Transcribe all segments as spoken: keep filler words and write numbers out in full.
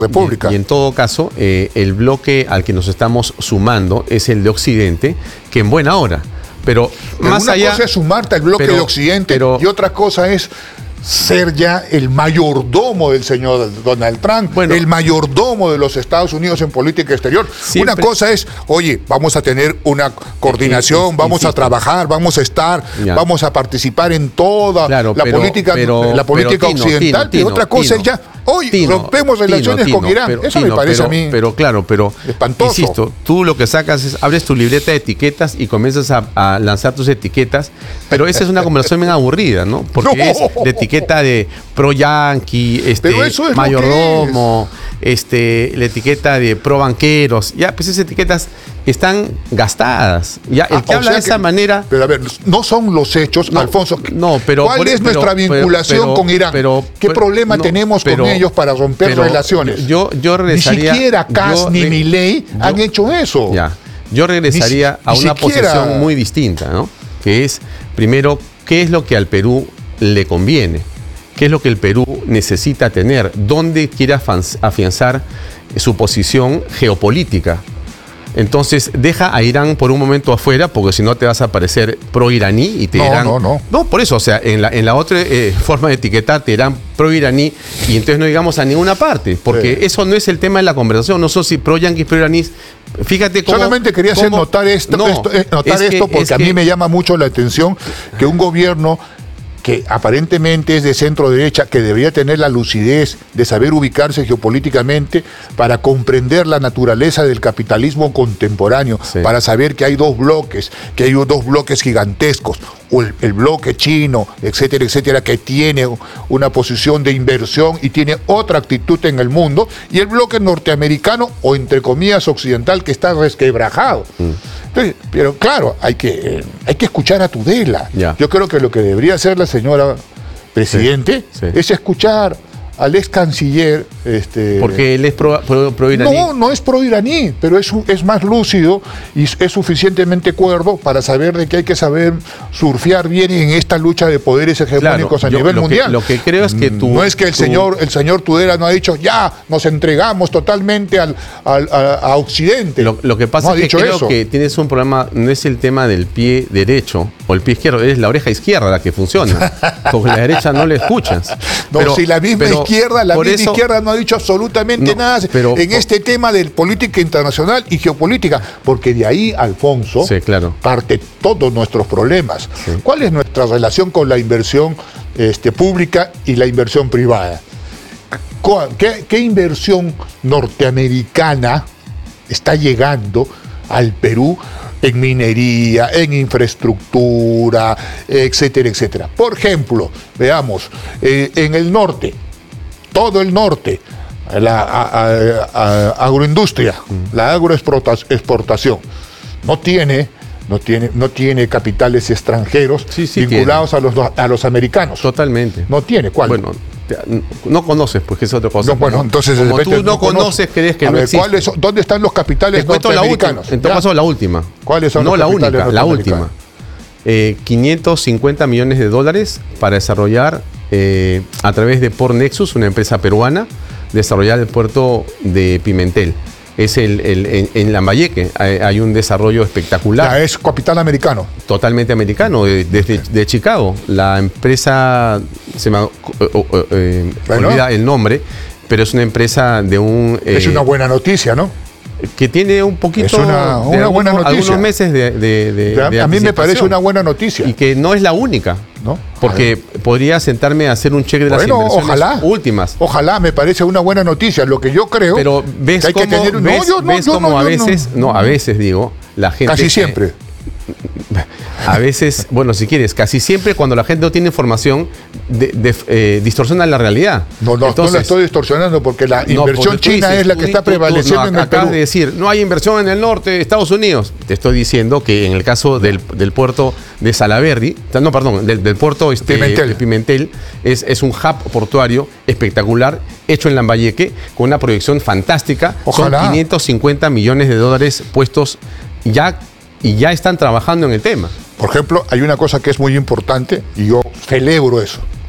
República. Y, y en todo caso, eh, el bloque al que nos estamos sumando es el de Occidente, que en buena hora. Pero, pero más una allá... cosa es sumarte al bloque pero, de Occidente pero, y otra cosa es ser ya el mayordomo del señor Donald Trump, bueno, el mayordomo de los Estados Unidos en política exterior. Siempre. Una cosa es, oye, vamos a tener una coordinación, eh, eh, vamos insisto. a trabajar, vamos a estar, ya. vamos a participar en toda claro, la, pero, política, pero, la política pero, occidental. Tino, Tino, y otra cosa Tino, es ya, hoy Tino, rompemos relaciones Tino, con Irán. Pero, Eso Tino, me parece pero, a mí Pero claro, pero espantoso. Insisto, tú lo que sacas es, abres tu libreta de etiquetas y comienzas a, a lanzar tus etiquetas, pero esa es una conversación bien aburrida, ¿no? Porque no. es de etiqueta de pro yanqui, este, es mayordomo, este, la etiqueta de pro banqueros, ya, pues esas etiquetas están gastadas. Ya, el ah, que habla de que, esa manera. Pero a ver, no son los hechos, no, Alfonso. No, pero. ¿Cuál por, es pero, nuestra vinculación pero, con Irán? Pero, ¿Qué pero, problema no, tenemos pero, con ellos para romper pero, relaciones? Yo, yo regresaría. Ni siquiera Kass ni Milei han hecho eso. Ya. Yo regresaría ni, a una siquiera... posición muy distinta, ¿no? Que es, primero, ¿qué es lo que al Perú le conviene? ¿Qué es lo que el Perú necesita tener? ¿Dónde quiere afianzar su posición geopolítica? Entonces, deja a Irán por un momento afuera, porque si no te vas a parecer pro-iraní y te no, dirán... No, no, no. por eso, o sea, en la, en la otra eh, forma de etiquetar te dirán pro-iraní y entonces no llegamos a ninguna parte, porque sí. eso no es el tema de la conversación, no son si pro-yanquis, pro-iranís. Fíjate cómo... Solamente quería cómo, hacer notar esto, no, esto, eh, notar esto que, porque a mí que, me llama mucho la atención que un gobierno que aparentemente es de centro derecha, que debería tener la lucidez de saber ubicarse geopolíticamente para comprender la naturaleza del capitalismo contemporáneo, sí. para saber que hay dos bloques, que hay dos bloques gigantescos, o el, el bloque chino, etcétera, etcétera, que tiene una posición de inversión y tiene otra actitud en el mundo, y el bloque norteamericano, o entre comillas occidental, que está resquebrajado. Mm. Entonces, pero claro, hay que, eh, hay que escuchar a Tudela. Ya. Yo creo que lo que debería hacer la señora Presidente sí, sí. es escuchar al ex canciller. Este, Porque él es pro, pro, pro iraní. No, no es pro iraní, pero es, es más lúcido y es suficientemente cuerdo para saber de que hay que saber surfear bien en esta lucha de poderes hegemónicos claro, a yo, nivel lo mundial. Que, lo que creo es que tú... No es que el, tú, señor, el señor Tudela no ha dicho, ya, nos entregamos totalmente al, al, a, a Occidente. Lo, lo que pasa no es que creo eso. que tienes un problema, no es el tema del pie derecho o el pie izquierdo, es la oreja izquierda la que funciona. Porque la derecha no le escuchas. No, pero, si la misma pero, izquierda, la misma eso, izquierda no ha dicho absolutamente no, nada pero, en este tema de política internacional y geopolítica, porque de ahí, Alfonso, sí, claro. parte todos nuestros problemas. Sí. ¿Cuál es nuestra relación con la inversión este, pública y la inversión privada? ¿Qué, qué inversión norteamericana está llegando al Perú en minería, en infraestructura, etcétera, etcétera? Por ejemplo, veamos, eh, en el norte, todo el norte, la a, a, a, agroindustria, mm. la agroexportación, no tiene, no tiene, no tiene capitales extranjeros sí, sí vinculados a los, a los americanos. Totalmente. No tiene, ¿cuál? Bueno, no conoces, pues que es otra cosa. No, bueno, entonces como repente, tú no, no conoces, crees que a no ver, existe. ¿cuáles son, ¿dónde están los capitales norteamericanos? En todo caso, la última. ¿Cuáles son no los la capitales única, la última. Eh, quinientos cincuenta millones de dólares para desarrollar eh, a través de Port Nexus, una empresa peruana, desarrollar el puerto de Pimentel. Es el, el, en, en Lambayeque hay, hay un desarrollo espectacular. Ya, es capital americano. Totalmente americano, desde de, de Chicago. La empresa, se me eh, eh, bueno, olvida el nombre, pero es una empresa de un... Eh, es una buena noticia, ¿no? Que tiene un poquito... Es una, una algunos, buena noticia. Algunos meses de, de, de, a, de a mí me parece una buena noticia. Y que no es la única. ¿No? Porque podría sentarme a hacer un cheque de bueno, las inversiones ojalá, últimas. Ojalá, me parece una buena noticia. Lo que yo creo pero ves que hay cómo, que tener... ves, no, yo, no, ves yo, como no, a yo, veces, no. no, a veces digo, la gente... Casi siempre. Eh, a veces, bueno, si quieres, casi siempre cuando la gente no tiene información, de, de, eh, distorsiona la realidad. No, no, Entonces, no la estoy distorsionando porque la no, inversión porque china dices, es la que tú, está tú, prevaleciendo tú, no, en el Perú. Acabas de decir, no hay inversión en el norte de Estados Unidos. Te estoy diciendo que en el caso del, del puerto de Salaberry, no, perdón, del, del puerto este, Pimentel, de Pimentel es, es un hub portuario espectacular, hecho en Lambayeque, con una proyección fantástica. Ojalá. Son quinientos cincuenta millones de dólares puestos ya y ya están trabajando en el tema. Por ejemplo, hay una cosa que es muy importante y yo celebro eso.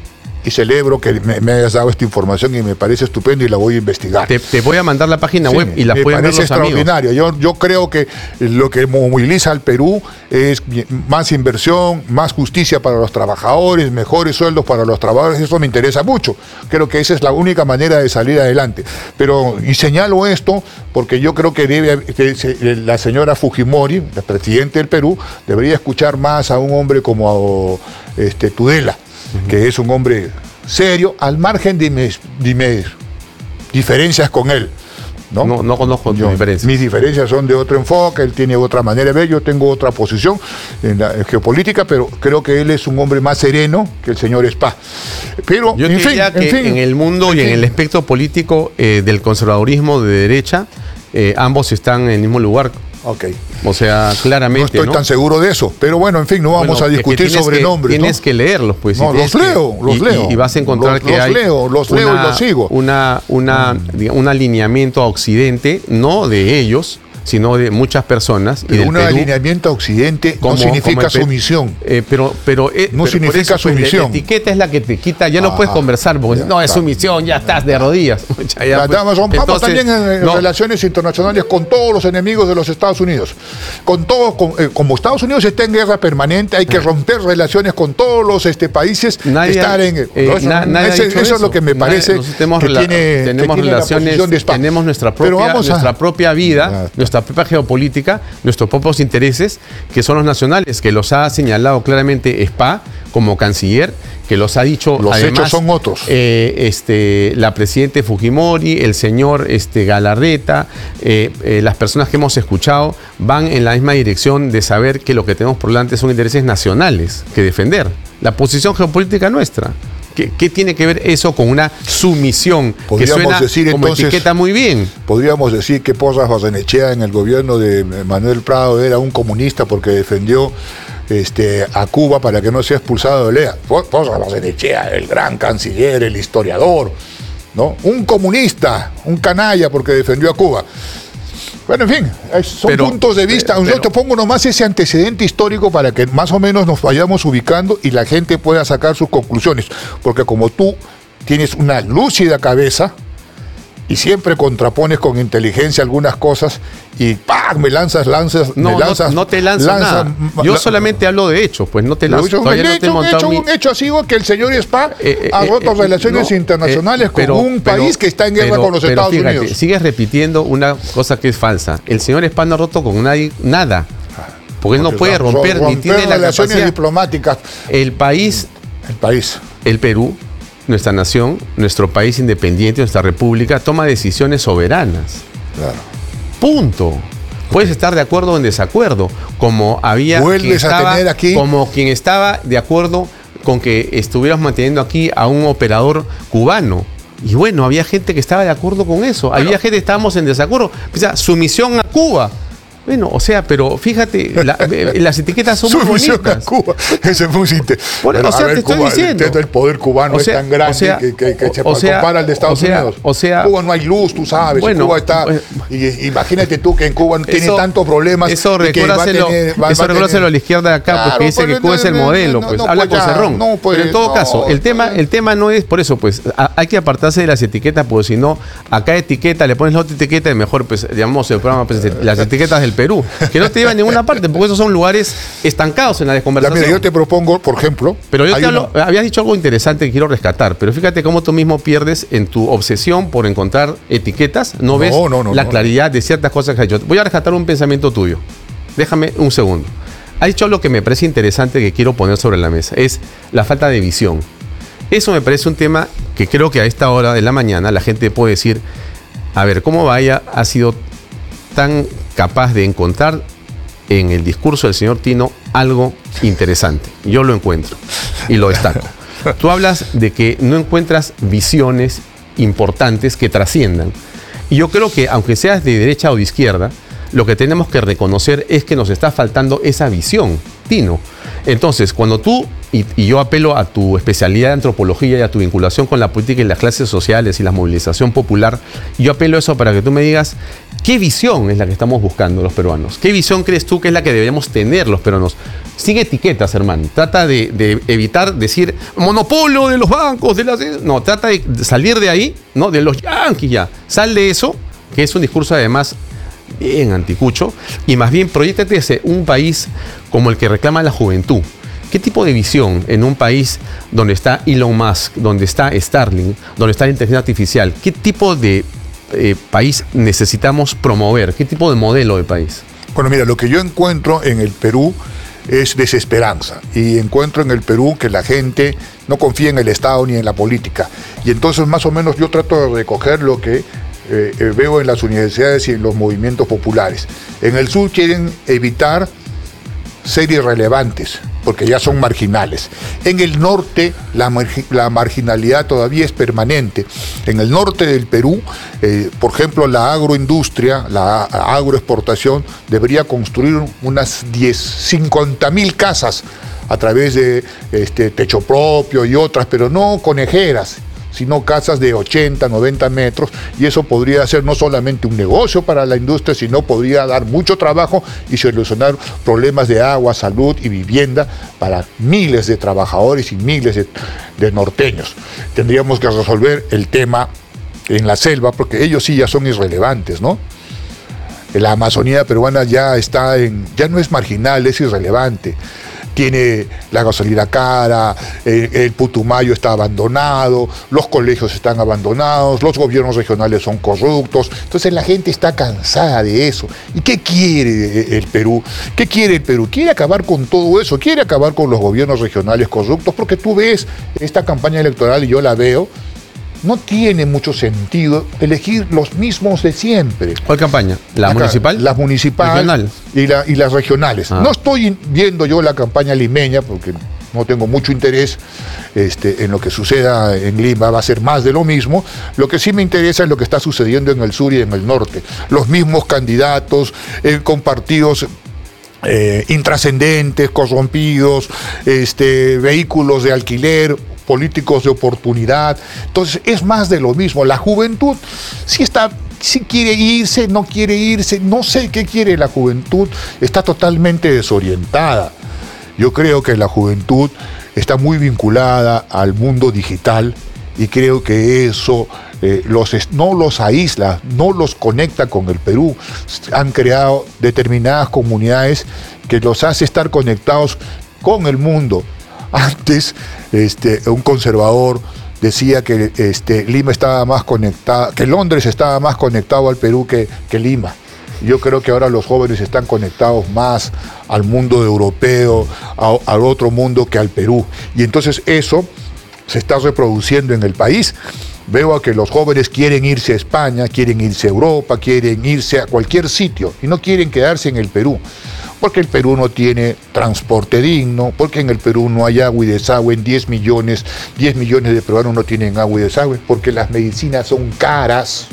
y celebro que me, me hayas dado esta información y me parece estupendo y la voy a investigar. Te, te voy a mandar la página sí, web y la pueden ver los extraordinaria. Yo, yo creo que lo que moviliza al Perú es más inversión, más justicia para los trabajadores, mejores sueldos para los trabajadores. Eso me interesa mucho. Creo que esa es la única manera de salir adelante. Pero, y señalo esto porque yo creo que debe que la señora Fujimori, la presidenta del Perú, debería escuchar más a un hombre como este, Tudela, uh-huh. que es un hombre serio, al margen de mis, de mis diferencias con él. ¿No? No, no conozco yo, diferencias. Mis diferencias son de otro enfoque, él tiene otra manera de ver, yo tengo otra posición en la en geopolítica, pero creo que él es un hombre más sereno que el señor Spa. Pero, yo en diría fin, que en, fin, en el mundo en y en fin. el espectro político eh, del conservadurismo de derecha, eh, ambos están en el mismo lugar. Okay. O sea, claramente. No estoy ¿no? tan seguro de eso, pero bueno, en fin, no vamos bueno, a discutir sobre que, nombres. Tienes ¿no? que leerlos, pues. No, los leo, que, los y, leo. Y, y vas a encontrar los, que los hay. Leo, los una, leo y los sigo. Una, una, mm. un alineamiento a Occidente, no de ellos, sino de muchas personas. Pero y un Perú, alineamiento a Occidente como, no significa sumisión. Eh, pero, pero, eh, no pero significa eso, sumisión. Pues, la etiqueta es la que te quita, ya ah, no puedes conversar, porque ya, no, es sumisión, ya estás de rodillas. ya, ya, pues, vamos entonces, también en no. relaciones internacionales con todos los enemigos de los Estados Unidos. Con todos, con, eh, como Estados Unidos está en guerra permanente, hay que romper relaciones con todos los este, países. Nadie, estar en, eh, eso, na, ese, eso, eso es lo que me parece. Nadie, tenemos que rela tiene, tenemos que tiene relaciones, tenemos nuestra propia, nuestra a... propia vida, nuestra propia geopolítica, nuestros propios intereses, que son los nacionales, que los ha señalado claramente Spa como canciller, que los ha dicho los además, hechos son otros. Eh, este, la presidenta Fujimori, el señor este, Galarreta, eh, eh, las personas que hemos escuchado van en la misma dirección de saber que lo que tenemos por delante son intereses nacionales que defender. La posición geopolítica nuestra. ¿Qué, ¿Qué tiene que ver eso con una sumisión que suena decir, como entonces, etiqueta muy bien? Podríamos decir que Pozas Barrenechea en el gobierno de Manuel Prado era un comunista porque defendió este, a Cuba para que no sea expulsado de Lea. Pozas Barrenechea, el gran canciller, el historiador, ¿no? Un comunista, un canalla porque defendió a Cuba. Bueno, en fin, son pero, puntos de vista. Pero, yo te pongo nomás ese antecedente histórico para que más o menos nos vayamos ubicando y la gente pueda sacar sus conclusiones. Porque como tú tienes una lúcida cabeza y siempre contrapones con inteligencia algunas cosas y ¡pam! me lanzas, lanzas, no, me lanzas. No, no te lanzas lanza, nada. Yo la, solamente hablo de hechos, pues no te lanzas. Un, un, hecho, no un, hecho, mi... un hecho ha sido que el señor Spa eh, eh, ha roto eh, relaciones no, internacionales eh, pero, con un pero, país que está en guerra pero, con los pero Estados fíjate, Unidos. Sigues repitiendo una cosa que es falsa. El señor Spa no ha roto con nadie nada. Porque él no puede romper, romper ni tiene la relaciones capacidad. diplomáticas. El país, el país, el Perú, nuestra nación, nuestro país independiente, nuestra república, toma decisiones soberanas. Claro. Punto. Okay. Puedes estar de acuerdo o en desacuerdo, como había Vuelves quien estaba, a tener aquí como quien estaba de acuerdo con que estuviéramos manteniendo aquí a un operador cubano. Y bueno, había gente que estaba de acuerdo con eso. Bueno, había gente que estábamos en desacuerdo. O sea, sumisión a Cuba. Bueno, o sea, pero fíjate, la, las etiquetas son muy bonitas. A Cuba, ese es muy simple. Bueno, o sea, ver, te estoy Cuba, diciendo. El poder cubano o sea, es tan grande o sea, que, que, que se o sea, compara al de Estados o sea, Unidos. O sea, Cuba no hay luz, tú sabes. Bueno, Cuba está. Bueno, y, imagínate tú que en Cuba no tiene tantos problemas. Eso recuérdaselo a la izquierda de acá, claro, porque dice que Cuba es el modelo, pues no, habla con Cerrón. No, pues, pero en todo no, caso, el tema, el tema no es por eso, pues hay que apartarse de las etiquetas, porque si no, a cada etiqueta le pones la otra etiqueta y mejor, pues llamamos el programa pues, las etiquetas del Perú, que no te lleva a ninguna parte, porque esos son lugares estancados en la desconversación. Mira, yo te propongo, por ejemplo... Pero yo te hablo, una... habías dicho algo interesante que quiero rescatar, pero fíjate cómo tú mismo pierdes en tu obsesión por encontrar etiquetas, no, no ves no, no, la no, claridad no. de ciertas cosas que has dicho. Voy a rescatar un pensamiento tuyo. Déjame un segundo. Has dicho algo que me parece interesante que quiero poner sobre la mesa, es la falta de visión. Eso me parece un tema que creo que a esta hora de la mañana la gente puede decir, a ver, ¿cómo Bahía ha sido tan capaz de encontrar en el discurso del señor Tino algo interesante? Yo lo encuentro y lo destaco. Tú hablas de que no encuentras visiones importantes que trasciendan. Y yo creo que aunque seas de derecha o de izquierda, lo que tenemos que reconocer es que nos está faltando esa visión, Tino. Entonces, cuando tú, y, y yo apelo a tu especialidad de antropología y a tu vinculación con la política y las clases sociales y la movilización popular, yo apelo a eso para que tú me digas ¿Qué visión es la que estamos buscando los peruanos? ¿Qué visión crees tú que es la que deberíamos tener los peruanos? Sin etiquetas, hermano. Trata de, de evitar decir monopolio de los bancos, de las... No, trata de salir de ahí, ¿no? De los yanquis ya. Sal de eso, que es un discurso además bien anticucho, y más bien proyéctate hacia un país como el que reclama la juventud. ¿Qué tipo de visión en un país donde está Elon Musk, donde está Starlink, donde está la inteligencia artificial? ¿Qué tipo de eh, país necesitamos promover? ¿Qué tipo de modelo de país? Bueno, mira, lo que yo encuentro en el Perú es desesperanza. Y encuentro en el Perú que la gente no confía en el Estado ni en la política. Y entonces más o menos yo trato de recoger lo que eh, eh, veo en las universidades y en los movimientos populares. En el sur quieren evitar ser irrelevantes, porque ya son marginales. En el norte la, margi la marginalidad todavía es permanente. En el norte del Perú, eh, por ejemplo, la agroindustria, la agroexportación, debería construir unas diez, cincuenta mil casas a través de este, techo propio y otras, pero no conejeras, sino casas de ochenta, noventa metros, y eso podría ser no solamente un negocio para la industria, sino podría dar mucho trabajo y solucionar problemas de agua, salud y vivienda para miles de trabajadores y miles de, de norteños. Tendríamos que resolver el tema en la selva, porque ellos sí ya son irrelevantes, ¿no? La Amazonía peruana ya está en, ya no es marginal, es irrelevante. Tiene la gasolina cara, el, el Putumayo está abandonado, los colegios están abandonados, los gobiernos regionales son corruptos. Entonces la gente está cansada de eso. ¿Y qué quiere el Perú? ¿Qué quiere el Perú? Quiere acabar con todo eso, quiere acabar con los gobiernos regionales corruptos, porque tú ves esta campaña electoral y yo la veo, no tiene mucho sentido elegir los mismos de siempre. ¿Cuál campaña? ¿La Acá, municipal? Las municipales y, la, y las regionales. Ah. No estoy viendo yo la campaña limeña porque no tengo mucho interés este, en lo que suceda en Lima, va a ser más de lo mismo. Lo que sí me interesa es lo que está sucediendo en el sur y en el norte. Los mismos candidatos eh, con partidos eh, intrascendentes, corrompidos, este, vehículos de alquiler, políticos de oportunidad. Entonces es más de lo mismo. La juventud sí está, sí quiere irse, no quiere irse, no sé qué quiere la juventud, está totalmente desorientada. Yo creo que la juventud está muy vinculada al mundo digital y creo que eso eh, los, no los aísla, no los conecta con el Perú. Han creado determinadas comunidades que los hace estar conectados con el mundo. Antes, este, un conservador decía que este, Lima estaba más conectada, que Londres estaba más conectado al Perú que, que Lima. Yo creo que ahora los jóvenes están conectados más al mundo europeo, a, al otro mundo que al Perú. Y entonces eso se está reproduciendo en el país. Veo a que los jóvenes quieren irse a España, quieren irse a Europa, quieren irse a cualquier sitio y no quieren quedarse en el Perú. Porque el Perú no tiene transporte digno, porque en el Perú no hay agua y desagüe, en diez millones, diez millones de peruanos no tienen agua y desagüe, porque las medicinas son caras,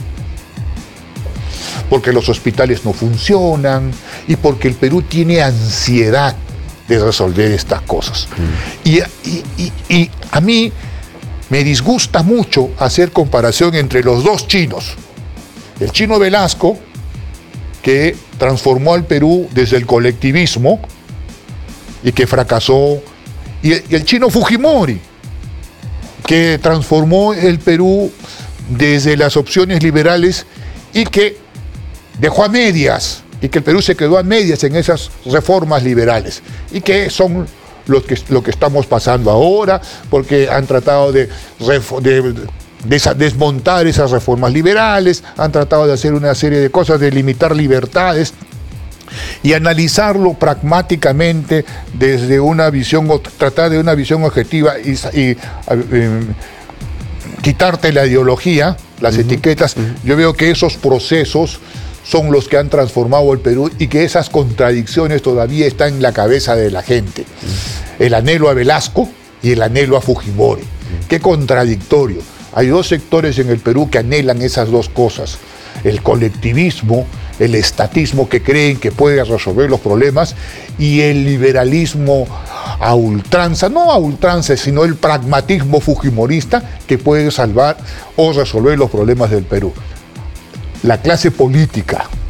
porque los hospitales no funcionan y porque el Perú tiene ansiedad de resolver estas cosas. Mm. Y, y, y, y a mí me disgusta mucho hacer comparación entre los dos chinos. El chino Velasco, que transformó al Perú desde el colectivismo y que fracasó, y el, y el chino Fujimori, que transformó el Perú desde las opciones liberales y que dejó a medias, y que el Perú se quedó a medias en esas reformas liberales, y que son lo que, lo que estamos pasando ahora, porque han tratado de... de desmontar esas reformas liberales, han tratado de hacer una serie de cosas, de limitar libertades y analizarlo pragmáticamente desde una visión, tratar de una visión objetiva y, y eh, quitarte la ideología, las uh-huh. etiquetas. Uh-huh. Yo veo que esos procesos son los que han transformado el Perú y que esas contradicciones todavía están en la cabeza de la gente. Uh-huh. El anhelo a Velasco y el anhelo a Fujimori. Uh-huh. Qué contradictorio. Hay dos sectores en el Perú que anhelan esas dos cosas. El colectivismo, el estatismo que creen que puede resolver los problemas, y el liberalismo a ultranza, no a ultranza, sino el pragmatismo fujimorista que puede salvar o resolver los problemas del Perú. La clase política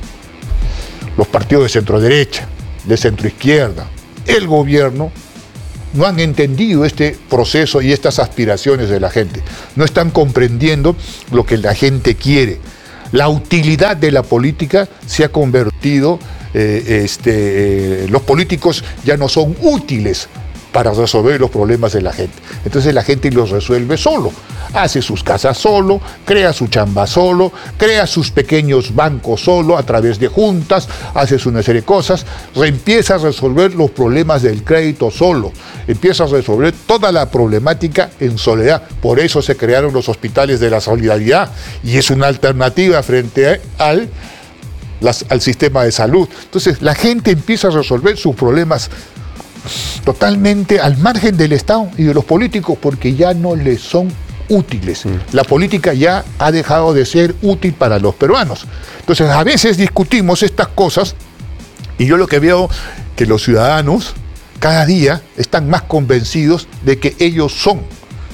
los partidos de centro derecha, de centro izquierda, el gobierno, no han entendido este proceso y estas aspiraciones de la gente. No están comprendiendo lo que la gente quiere. La utilidad de la política se ha convertido, eh, este, eh, los políticos ya no son útiles para resolver los problemas de la gente. Entonces la gente los resuelve solo. Hace sus casas solo, crea su chamba solo, crea sus pequeños bancos solo a través de juntas, hace una serie de cosas, empieza a resolver los problemas del crédito solo, empieza a resolver toda la problemática en soledad. Por eso se crearon los hospitales de la solidaridad y es una alternativa frente a, al, las, al sistema de salud. Entonces la gente empieza a resolver sus problemas totalmente al margen del Estado y de los políticos porque ya no les son útiles. Mm. La política ya ha dejado de ser útil para los peruanos. Entonces, a veces discutimos estas cosas y yo lo que veo que los ciudadanos cada día están más convencidos de que ellos son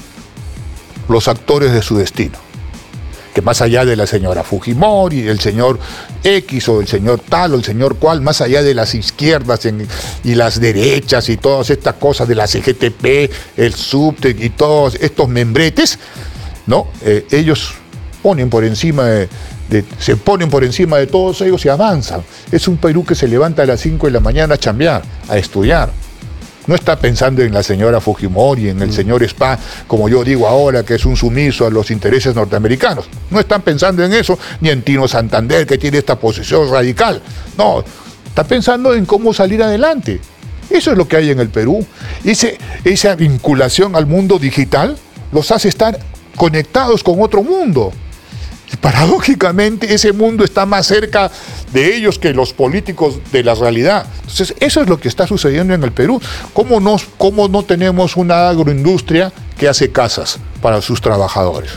los actores de su destino. Que más allá de la señora Fujimori, del señor X o del señor tal o el señor cual, más allá de las izquierdas en, y las derechas y todas estas cosas de la C G T P, el subte y todos estos membretes, ¿no? Eh, ellos ponen por encima de, de, se ponen por encima de todos ellos y avanzan. Es un Perú que se levanta a las cinco de la mañana a chambear, a estudiar. No está pensando en la señora Fujimori, en el señor Spa, como yo digo ahora, que es un sumiso a los intereses norteamericanos. No están pensando en eso, ni en Tino Santander, que tiene esta posición radical. No, está pensando en cómo salir adelante. Eso es lo que hay en el Perú. Ese, esa vinculación al mundo digital los hace estar conectados con otro mundo. Y paradójicamente ese mundo está más cerca de ellos que los políticos de la realidad. Entonces eso es lo que está sucediendo en el Perú. ¿Cómo no, cómo no tenemos una agroindustria que hace casas para sus trabajadores?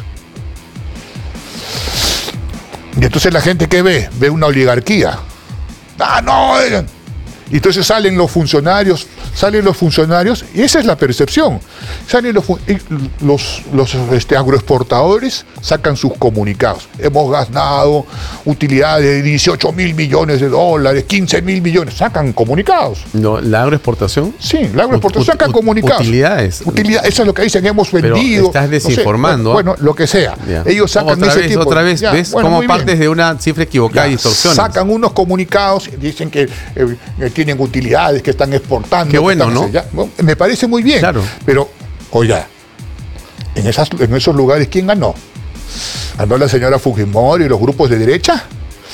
Y entonces la gente ¿qué ve? Ve una oligarquía. Ah, no, oigan. Y entonces salen los funcionarios, salen los funcionarios, y esa es la percepción. Salen los, los, los este, agroexportadores, sacan sus comunicados. Hemos ganado utilidades de dieciocho mil millones de dólares, quince mil millones. Sacan comunicados. No, ¿la agroexportación? Sí, la agroexportación ut, saca ut, comunicados. Utilidades. Utilidad, eso es lo que dicen, hemos vendido. Pero estás desinformando. No sé, bueno, bueno, lo que sea. Ya. Ellos sacan otra ese vez, tipo. Otra vez, ya, ¿ves? Bueno, como partes bien. De una cifra equivocada y distorsiones. Sacan unos comunicados, dicen que eh, tienen utilidades, que están exportando. Qué bueno, ¿no? Ya, me parece muy bien. Claro. Pero, oiga, en, esas, en esos lugares, ¿quién ganó? ¿Ganó la señora Fujimori y los grupos de derecha?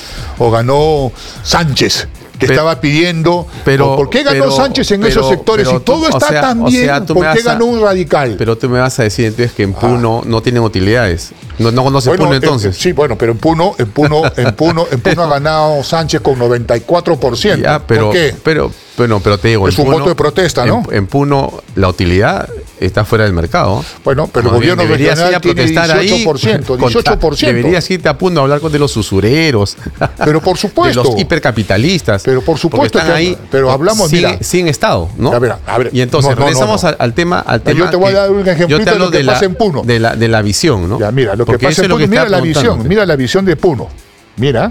¿O ganó Sánchez, que pero, estaba pidiendo? Pero, ¿por qué ganó pero, Sánchez en pero, esos sectores? Si todo está sea, tan bien, sea, ¿por qué ganó un radical? Pero tú me vas a decir entonces que en Puno ah. no tienen utilidades. No, no conoce bueno, Puno entonces. Eh, sí, bueno, pero en Puno, en Puno, en Puno, en Puno ha ganado Sánchez con noventa y cuatro por ciento. Ya, pero, ¿por qué? Pero, bueno, pero te digo, es un Puno, voto de protesta, ¿no? En, en Puno la utilidad está fuera del mercado. Bueno, pero no, el gobierno regional tiene dieciocho por ciento, dieciocho por ciento. Deberías irte a Puno a hablar con de los usureros. Pero por supuesto. De los hipercapitalistas. Pero por supuesto están que ahí. Pero hablamos sin, mira, sin Estado, ¿no? A ver, a ver, y entonces, no, no, regresamos no, no. Al, al tema. Al tema yo te voy a dar un ejemplito de lo que pasa en Puno. De la, de la visión, ¿no? Ya, mira, lo que pasa en Puno, mira la visión, mira la visión de Puno. Mira,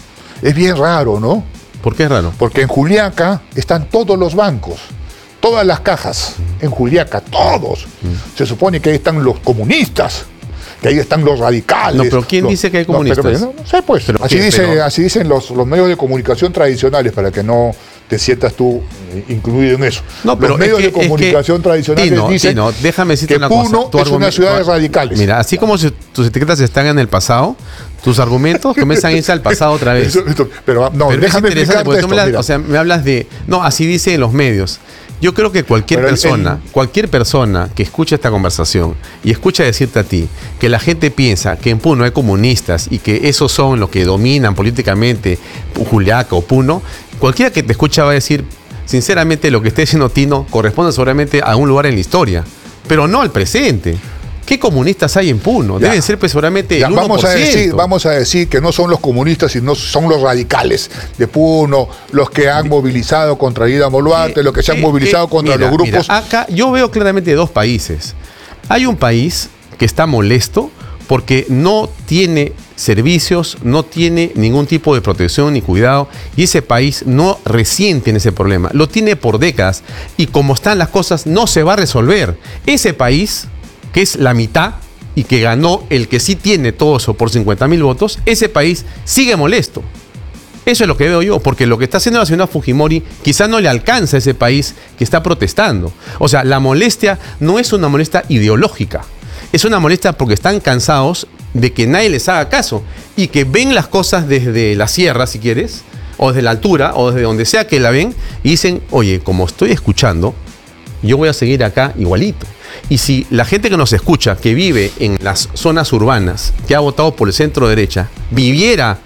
es bien raro, ¿no? ¿Por qué es raro? Porque en Juliaca están todos los bancos, todas las cajas, en Juliaca, todos. Mm. Se supone que ahí están los comunistas, que ahí están los radicales. No, pero ¿quién los, dice que hay comunistas? No, pero, no, no sé, pues. ¿Pero así, qué? dice, pero... así dicen los, los medios de comunicación tradicionales, para que no te sientas tú eh, incluido en eso. No, pero los medios es que, de comunicación es que, tradicionales Tino, dicen Tino, déjame decirte que una Puno cosa. es una ciudad de radicales. Mira, así como si tus etiquetas están en el pasado, tus argumentos comienzan a irse al pasado otra vez. Eso, esto, pero no, pero déjame explicarte esto, tú me hablas, o sea, me hablas de... No, así dice en los medios. Yo creo que cualquier pero persona, el, cualquier persona que escucha esta conversación y escucha decirte a ti que la gente piensa que en Puno hay comunistas y que esos son los que dominan políticamente Juliaca o Puno, cualquiera que te escucha va a decir, sinceramente, lo que esté diciendo Tino corresponde seguramente a un lugar en la historia, pero no al presente. ¿Qué comunistas hay en Puno? Deben ya. ser pues seguramente ya, el uno por ciento. Vamos a, decir, vamos a decir que no son los comunistas, sino son los radicales de Puno, los que han movilizado contra Ida Boluarte, los que se han movilizado contra mira, los grupos. Mira, acá yo veo claramente dos países. Hay un país que está molesto porque no tiene servicios, no tiene ningún tipo de protección ni cuidado, y ese país no recién tiene ese problema, lo tiene por décadas, y como están las cosas no se va a resolver. Ese país, que es la mitad y que ganó el que sí tiene todo eso por cincuenta mil votos, ese país sigue molesto. Eso es lo que veo yo, porque lo que está haciendo la señora Fujimori quizá no le alcanza a ese país que está protestando. O sea, la molestia no es una molestia ideológica, es una molestia porque están cansados de que nadie les haga caso y que ven las cosas desde la sierra, si quieres, o desde la altura, o desde donde sea que la ven, y dicen, oye, como estoy escuchando, yo voy a seguir acá igualito. Y si la gente que nos escucha, que vive en las zonas urbanas, que ha votado por el centro derecha, viviera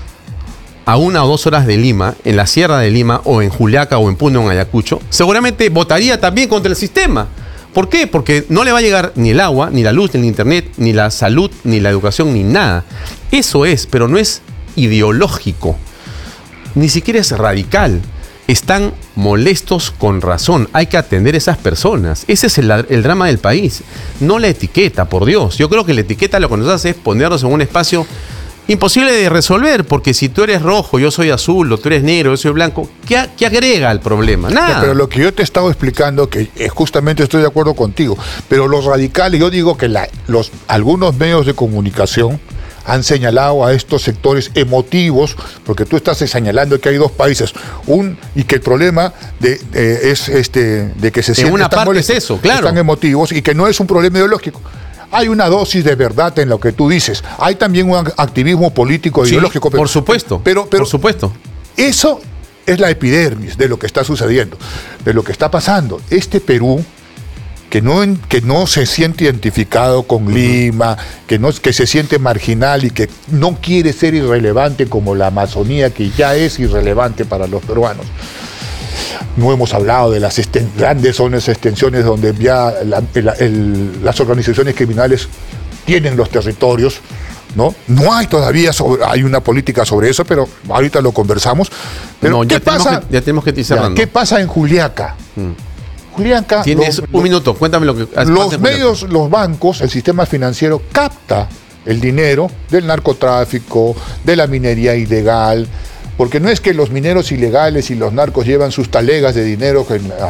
a una o dos horas de Lima, en la sierra de Lima, o en Juliaca, o en Puno, en Ayacucho, seguramente votaría también contra el sistema. ¿Por qué? Porque no le va a llegar ni el agua, ni la luz, ni el internet, ni la salud, ni la educación, ni nada. Eso es, pero no es ideológico. Ni siquiera es radical. Están molestos con razón. Hay que atender a esas personas. Ese es el, el drama del país. No la etiqueta, por Dios. Yo creo que la etiqueta lo que nos hace es ponernos en un espacio imposible de resolver, porque si tú eres rojo, yo soy azul, o tú eres negro, yo soy blanco, ¿qué, qué agrega al problema? Nada. No, pero lo que yo te he estado explicando, que justamente estoy de acuerdo contigo, pero los radicales, yo digo que la, los, algunos medios de comunicación han señalado a estos sectores emotivos, porque tú estás señalando que hay dos países, un y que el problema de, de, es este de que se sienten en una parte molestos, es eso, claro, están emotivos, y que no es un problema ideológico. Hay una dosis de verdad en lo que tú dices. Hay también un activismo político sí, ideológico. Pero, por supuesto, pero, pero por supuesto. Eso es la epidermis de lo que está sucediendo, de lo que está pasando. Este Perú, que no, que no se siente identificado con uh-huh. Lima, que, no, que se siente marginal y que no quiere ser irrelevante como la Amazonía, que ya es irrelevante para los peruanos. No hemos hablado de las esten- grandes zonas extensiones donde ya la, el, el, las organizaciones criminales tienen los territorios, ¿no? No hay todavía, sobre, hay una política sobre eso, pero ahorita lo conversamos. Pero no, ¿qué ya pasa? Tenemos que, ya tenemos que ir cerrando. ¿Qué pasa en Juliaca? Mm. Juliaca. Tienes los, un minuto, cuéntame lo que hace. Los medios, los bancos, el sistema financiero capta el dinero del narcotráfico, de la minería ilegal. Porque no es que los mineros ilegales y los narcos llevan sus talegas de dinero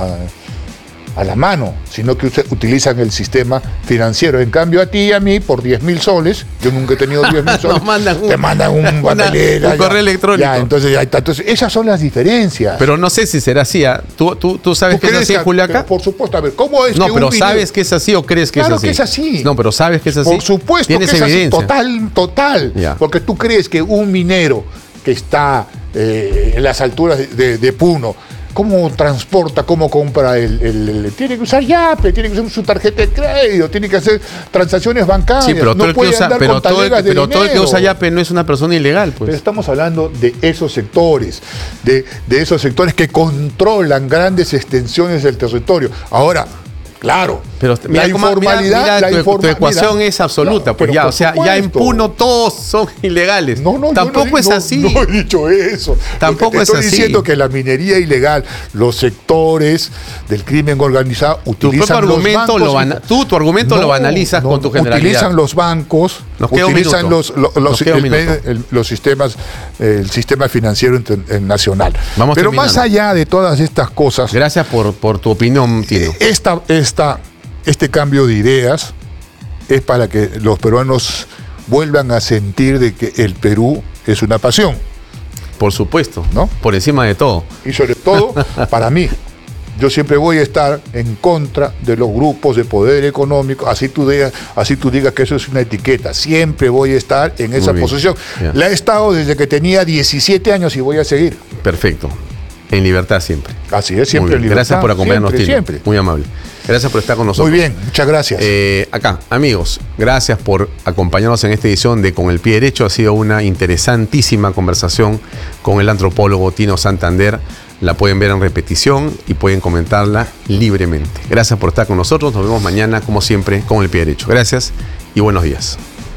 a, a la mano, sino que utilizan el sistema financiero. En cambio, a ti y a mí, por diez mil soles, yo nunca he tenido diez mil soles, mandan un, te mandan un, una, un correo ya, electrónico. Ya, entonces, ya, entonces, esas son las diferencias. Pero no sé si será así. ¿eh? ¿Tú, tú, ¿Tú sabes ¿Tú que es así en Juliaca? Por supuesto, a ver, ¿cómo es no, que pero un minero... ¿sabes que es así o crees que claro es así? Claro que es así. No, pero ¿sabes que es así? Por supuesto que es evidencia? así, total, total. Ya. Porque tú crees que un minero que está eh, en las alturas de, de, de Puno, ¿cómo transporta, cómo compra el, el, el... Tiene que usar Yape, tiene que usar su tarjeta de crédito, tiene que hacer transacciones bancarias. Sí, pero no todo puede el que usa, andar pero con todo el, talegas de pero todo el que usa dinero. Yape no es una persona ilegal, pues. Pero estamos hablando de esos sectores, de, de esos sectores que controlan grandes extensiones del territorio. Ahora, claro, pero mira, la informalidad, mira, mira, la tu, informa, tu ecuación mira, es absoluta, no, pues ya, o sea, supuesto. ya en Puno todos son ilegales. No, no, tampoco no, es no, así. No he dicho eso. Tampoco te es estoy así. diciendo que la minería ilegal, los sectores del crimen organizado utilizan tu los argumento bancos. Lo van, tú tu argumento no, lo banalizas no, con tu generalidad. Utilizan los bancos, Nos utilizan los, los, los, el, el, los sistemas, el sistema financiero internacional. Vamos Pero terminando. Más allá de todas estas cosas. Gracias por, por tu opinión, Tino. Esta, esta Este cambio de ideas es para que los peruanos vuelvan a sentir de que el Perú es una pasión. Por supuesto, ¿no? Por encima de todo. Y sobre todo, para mí, yo siempre voy a estar en contra de los grupos de poder económico, así tú digas, así tú digas que eso es una etiqueta. Siempre voy a estar en esa posición. Yeah. La he estado desde que tenía diecisiete años y voy a seguir. Perfecto. En libertad siempre. Así es, siempre en libertad. Gracias por acompañarnos, siempre, Tino. Siempre. Muy amable. Gracias por estar con nosotros. Muy bien, muchas gracias. Eh, acá, amigos, gracias por acompañarnos en esta edición de Con el Pie Derecho. Ha sido una interesantísima conversación con el antropólogo Tino Santander. La pueden ver en repetición y pueden comentarla libremente. Gracias por estar con nosotros. Nos vemos mañana, como siempre, Con el Pie Derecho. Gracias y buenos días.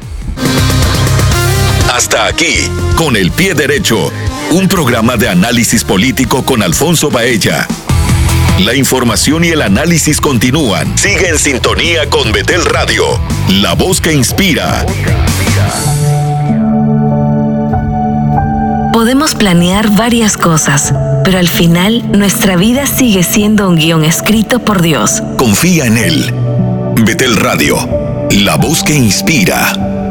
Hasta aquí, Con el Pie Derecho, un programa de análisis político con Alfonso Baella. La información y el análisis continúan. Sigue en sintonía con Betel Radio, la voz que inspira. Podemos planear varias cosas, pero al final nuestra vida sigue siendo un guión escrito por Dios. Confía en Él. Betel Radio, la voz que inspira.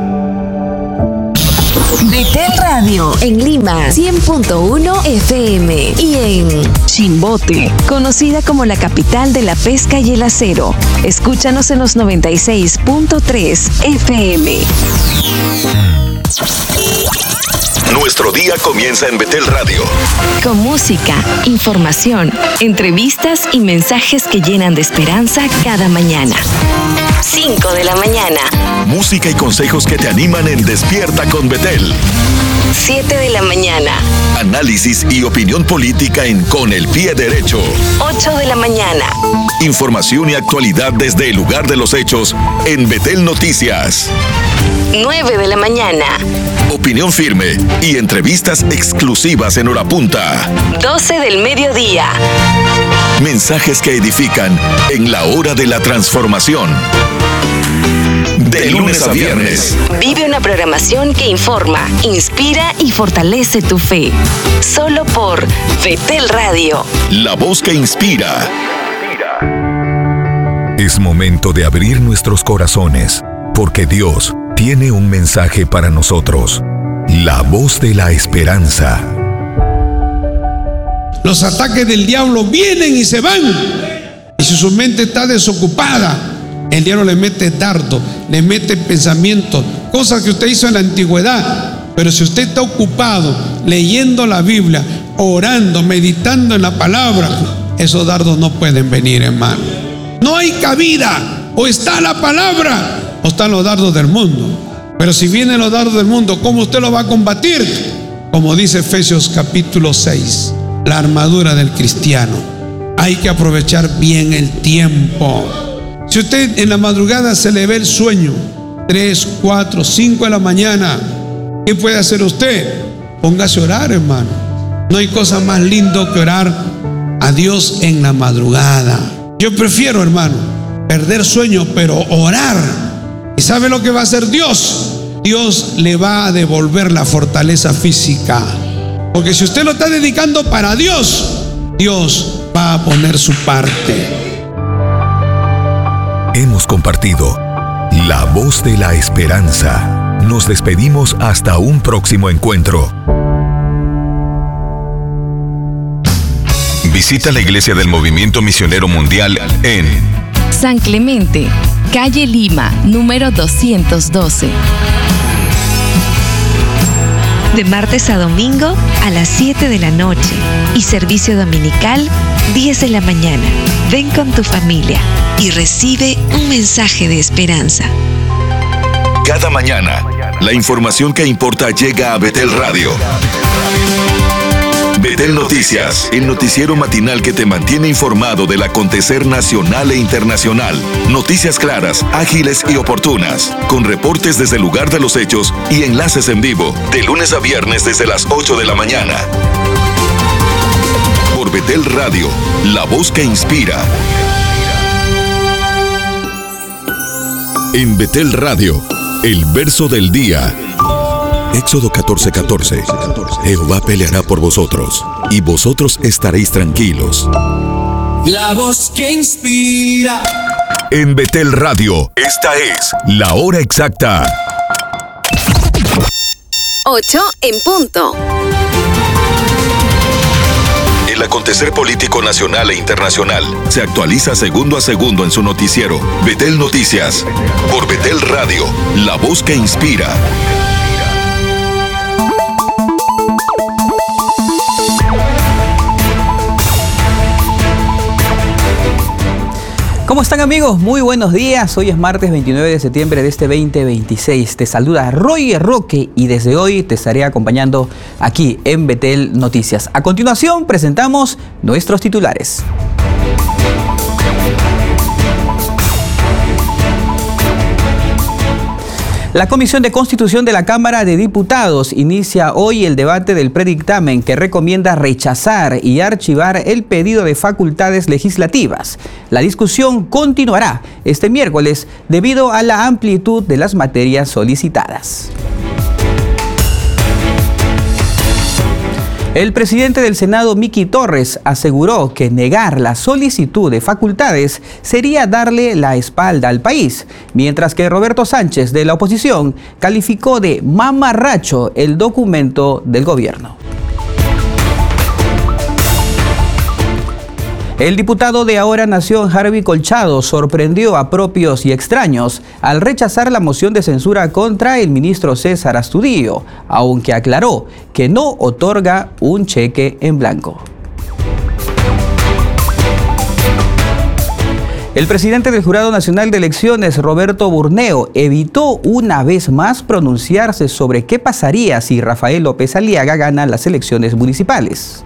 Betel Radio en Lima cien punto uno F M y en Chimbote, conocida como la capital de la pesca y el acero. Escúchanos en los noventa y seis punto tres F M. Nuestro día comienza en Betel Radio. Con música, información, entrevistas y mensajes que llenan de esperanza cada mañana. cinco de la mañana. Música y consejos que te animan en Despierta con Betel. siete de la mañana. Análisis y opinión política en Con el Pie Derecho. ocho de la mañana. Información y actualidad desde el lugar de los hechos en Betel Noticias. nueve de la mañana. Opinión firme y entrevistas exclusivas en hora punta. doce del mediodía. Mensajes que edifican en la hora de la transformación. De lunes a viernes. Vive una programación que informa, inspira y fortalece tu fe. Solo por Betel Radio. La voz que inspira. Es momento de abrir nuestros corazones, porque Dios tiene un mensaje para nosotros. La voz de la esperanza. Los ataques del diablo vienen y se van. Y si su mente está desocupada, el diablo le mete dardo, le mete pensamientos, cosas que usted hizo en la antigüedad. Pero si usted está ocupado leyendo la Biblia, orando, meditando en la palabra, esos dardos no pueden venir, hermano. No hay cabida. O está la palabra o están los dardos del mundo. Pero si vienen los dardos del mundo, ¿cómo usted lo va a combatir? Como dice Efesios capítulo seis, la armadura del cristiano. Hay que aprovechar bien el tiempo. Si usted en la madrugada se le ve el sueño, tres, cuatro, cinco de la mañana, ¿qué puede hacer usted? Póngase a orar, hermano. No hay cosa más lindo que orar a Dios en la madrugada. Yo prefiero, hermano, perder sueño, pero orar. ¿Y sabe lo que va a hacer Dios? Dios le va a devolver la fortaleza física. Porque si usted lo está dedicando para Dios, Dios va a poner su parte. Hemos compartido la voz de la esperanza. Nos despedimos hasta un próximo encuentro. Visita la iglesia del Movimiento Misionero Mundial en San Clemente, calle Lima, número doscientos doce. De martes a domingo a las siete de la noche y servicio dominical diez de la mañana. Ven con tu familia y recibe un mensaje de esperanza. Cada mañana, la información que importa llega a Betel Radio. Betel Noticias, el noticiero matinal que te mantiene informado del acontecer nacional e internacional. Noticias claras, ágiles y oportunas, con reportes desde el lugar de los hechos y enlaces en vivo, de lunes a viernes desde las ocho de la mañana. Por Betel Radio, la voz que inspira. En Betel Radio, el verso del día. Éxodo catorce catorce. Jehová peleará por vosotros, y vosotros estaréis tranquilos. La voz que inspira. En Betel Radio, esta es la hora exacta. ocho en punto. El acontecer político nacional e internacional se actualiza segundo a segundo en su noticiero. Betel Noticias. Por Betel Radio, la voz que inspira. ¿Cómo están, amigos? Muy buenos días. Hoy es martes veintinueve de septiembre de este veinte veintiséis. Te saluda Roy Roque y desde hoy te estaré acompañando aquí en Betel Noticias. A continuación presentamos nuestros titulares. La Comisión de Constitución de la Cámara de Diputados inicia hoy el debate del predictamen que recomienda rechazar y archivar el pedido de facultades legislativas. La discusión continuará este miércoles debido a la amplitud de las materias solicitadas. El presidente del Senado, Miki Torres, aseguró que negar la solicitud de facultades sería darle la espalda al país, mientras que Roberto Sánchez, de la oposición, calificó de mamarracho el documento del gobierno. El diputado de Ahora Nación, Harvey Colchado, sorprendió a propios y extraños al rechazar la moción de censura contra el ministro César Astudillo, aunque aclaró que no otorga un cheque en blanco. El presidente del Jurado Nacional de Elecciones, Roberto Burneo, evitó una vez más pronunciarse sobre qué pasaría si Rafael López Aliaga gana las elecciones municipales.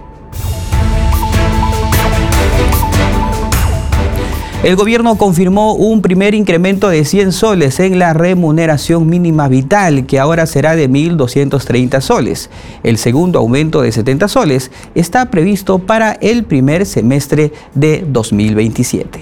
El gobierno confirmó un primer incremento de cien soles en la remuneración mínima vital, que ahora será de mil doscientos treinta soles. El segundo aumento de setenta soles está previsto para el primer semestre de dos mil veintisiete.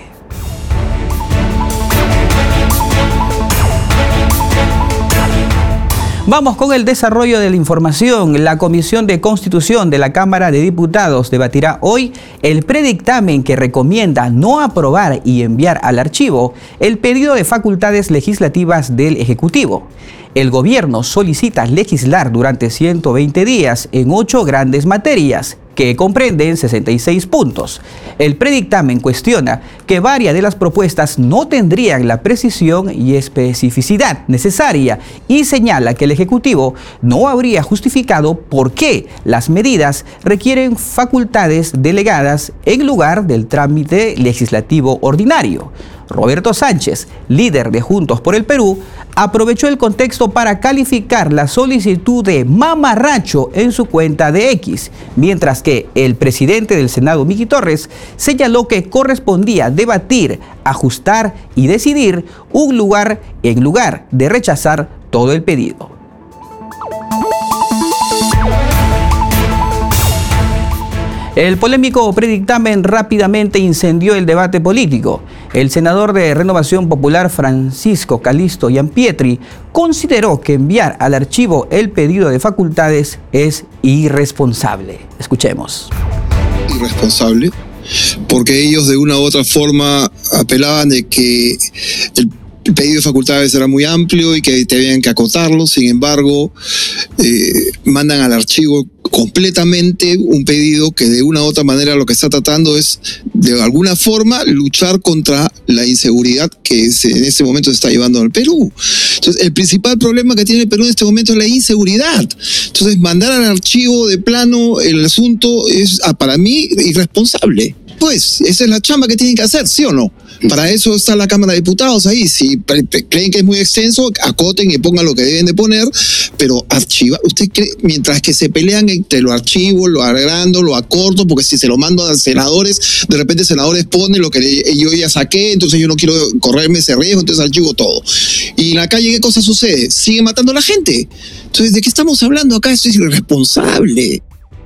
Vamos con el desarrollo de la información. La Comisión de Constitución de la Cámara de Diputados debatirá hoy el predictamen que recomienda no aprobar y enviar al archivo el pedido de facultades legislativas del Ejecutivo. El gobierno solicita legislar durante ciento veinte días en ocho grandes materias, que comprenden sesenta y seis puntos. El predictamen cuestiona que varias de las propuestas no tendrían la precisión y especificidad necesaria y señala que el Ejecutivo no habría justificado por qué las medidas requieren facultades delegadas en lugar del trámite legislativo ordinario. Roberto Sánchez, líder de Juntos por el Perú, aprovechó el contexto para calificar la solicitud de mamarracho en su cuenta de X, mientras que el presidente del Senado, Miki Torres, señaló que correspondía debatir, ajustar y decidir un lugar en lugar de rechazar todo el pedido. El polémico predictamen rápidamente incendió el debate político. El senador de Renovación Popular, Francisco Calisto Gianpietri, consideró que enviar al archivo el pedido de facultades es irresponsable. Escuchemos. Irresponsable, porque ellos de una u otra forma apelaban de que el El pedido de facultades era muy amplio y que tenían que acotarlo. Sin embargo, eh, mandan al archivo completamente un pedido que de una u otra manera lo que está tratando es de alguna forma luchar contra la inseguridad que se, en este momento se está llevando al Perú. Entonces, el principal problema que tiene el Perú en este momento es la inseguridad. Entonces, mandar al archivo de plano el asunto es, para mí, irresponsable. Pues, esa es la chamba que tienen que hacer, ¿sí o no? Para eso está la Cámara de Diputados ahí. Si creen que es muy extenso, acoten y pongan lo que deben de poner, pero archiva. ¿Usted cree? Mientras que se pelean entre lo archivo, lo agrando, lo acorto, porque si se lo mando a senadores, de repente senadores ponen lo que yo ya saqué, entonces yo no quiero correrme ese riesgo, entonces archivo todo. Y en la calle, ¿qué cosa sucede? Sigue matando a la gente. Entonces, ¿de qué estamos hablando acá? Esto es irresponsable.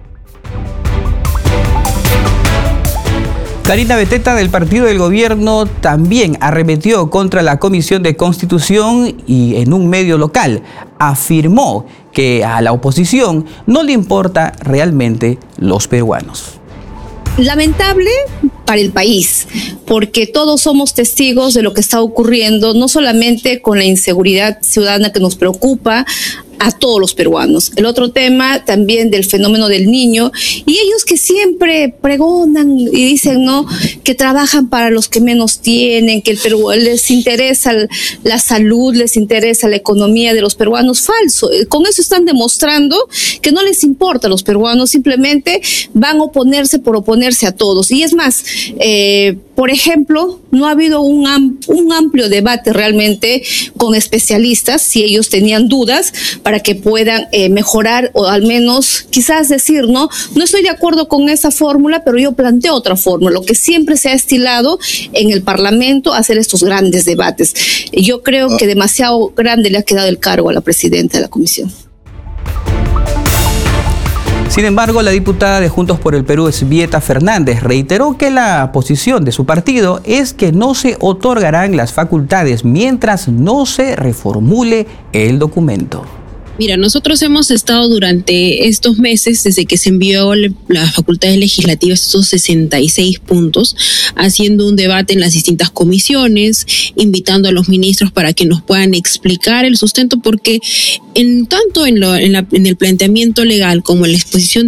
Karina Beteta, del partido del gobierno, también arremetió contra la Comisión de Constitución y en un medio local afirmó que a la oposición no le importa realmente los peruanos. Lamentable para el país, porque todos somos testigos de lo que está ocurriendo, no solamente con la inseguridad ciudadana que nos preocupa a todos los peruanos. El otro tema también del fenómeno del niño, y ellos que siempre pregonan y dicen, ¿no?, que trabajan para los que menos tienen, que el Perú les interesa la salud, les interesa la economía de los peruanos. Falso. Con eso están demostrando que no les importa a los peruanos, simplemente van a oponerse por oponerse a todos. Y es más, eh, por ejemplo, no ha habido un, am un amplio debate realmente con especialistas, si ellos tenían dudas, para que puedan eh, mejorar o al menos quizás decir, no, no estoy de acuerdo con esa fórmula, pero yo planteo otra fórmula, lo que siempre se ha estilado en el Parlamento, hacer estos grandes debates. Yo creo que demasiado grande le ha quedado el cargo a la presidenta de la comisión. Sin embargo, la diputada de Juntos por el Perú, Esbieta Fernández, reiteró que la posición de su partido es que no se otorgarán las facultades mientras no se reformule el documento. Mira, nosotros hemos estado durante estos meses, desde que se envió las facultades legislativas, estos sesenta y seis puntos, haciendo un debate en las distintas comisiones, invitando a los ministros para que nos puedan explicar el sustento, porque en tanto en, lo, en, la, en el planteamiento legal como en la exposición